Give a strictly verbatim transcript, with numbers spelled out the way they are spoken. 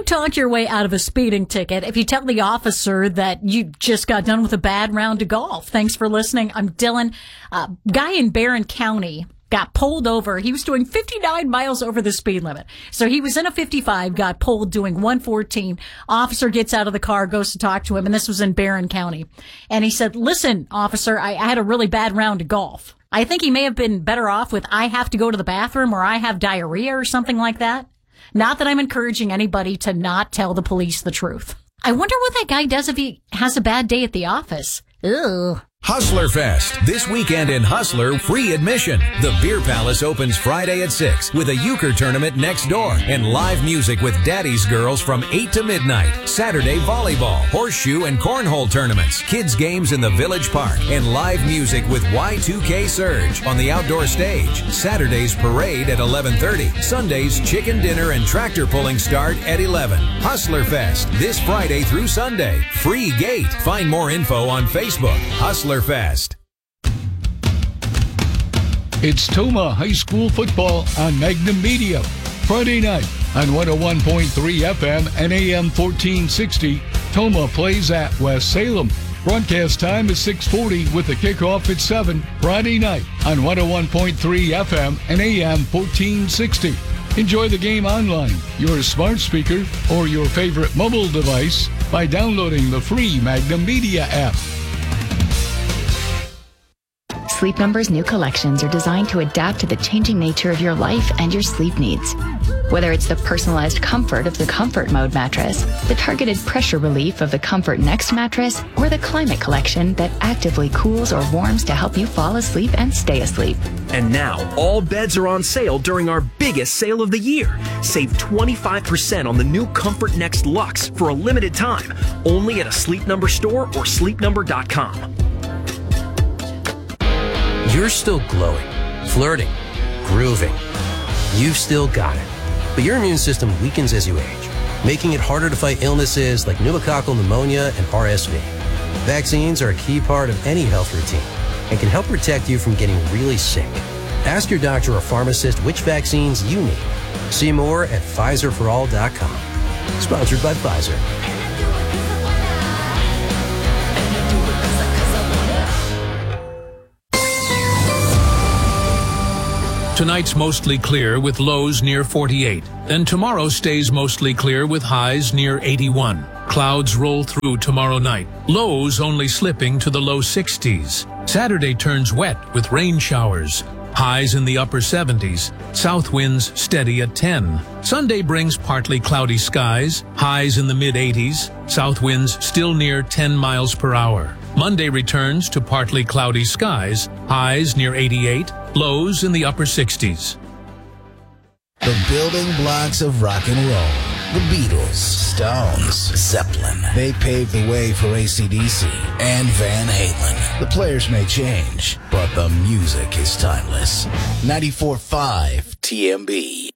talk your way out of a speeding ticket if you tell the officer that you just got done with a bad round of golf. Thanks for listening. I'm Dylan. Uh, guy in Barron County got pulled over. He was doing fifty-nine miles over the speed limit. So he was in a fifty-five, got pulled doing one fourteen. Officer gets out of the car, goes to talk to him, and this was in Barron County. And he said, listen, officer, I, I had a really bad round of golf. I think he may have been better off with I have to go to the bathroom or I have diarrhea or something like that. Not that I'm encouraging anybody to not tell the police the truth. I wonder what that guy does if he has a bad day at the office. Ew. Hustler Fest. This weekend in Hustler, free admission. The Beer Palace opens Friday at six with a euchre tournament next door and live music with Daddy's Girls from eight to midnight. Saturday, volleyball, horseshoe, and cornhole tournaments. Kids games in the Village Park and live music with Y two K Surge on the outdoor stage. Saturday's parade at eleven thirty. Sundays, chicken dinner and tractor pulling start at eleven. Hustler Fest. This Friday through Sunday. Free gate. Find more info on Facebook. Hustler Fest. It's Tomah High School football on Magnum Media. Friday night on one oh one point three F M and A M fourteen sixty. Tomah plays at West Salem. Broadcast time is six forty with the kickoff at seven. Friday night on one oh one point three F M and A M fourteen sixty. Enjoy the game online, your smart speaker, or your favorite mobile device by downloading the free Magnum Media app. Sleep Number's new collections are designed to adapt to the changing nature of your life and your sleep needs. Whether it's the personalized comfort of the Comfort Mode mattress, the targeted pressure relief of the Comfort Next mattress, or the Climate Collection that actively cools or warms to help you fall asleep and stay asleep. And now, all beds are on sale during our biggest sale of the year. Save twenty-five percent on the new Comfort Next Luxe for a limited time, only at a Sleep Number store or sleep number dot com. You're still glowing, flirting, grooving. You've still got it. But your immune system weakens as you age, making it harder to fight illnesses like pneumococcal pneumonia and R S V. Vaccines are a key part of any health routine and can help protect you from getting really sick. Ask your doctor or pharmacist which vaccines you need. See more at Pfizer for all dot com. Sponsored by Pfizer. Tonight's mostly clear with lows near forty-eight. Then tomorrow stays mostly clear with highs near eighty-one. Clouds roll through tomorrow night. Lows only slipping to the low sixties. Saturday turns wet with rain showers. Highs in the upper seventies. South winds steady at ten. Sunday brings partly cloudy skies. Highs in the mid-eighties. South winds still near ten miles per hour. Monday returns to partly cloudy skies. Highs near eighty-eight. Lows in the upper sixties. The building blocks of rock and roll. The Beatles, Stones, Zeppelin. They paved the way for A C D C and Van Halen. The players may change, but the music is timeless. ninety-four point five T M B.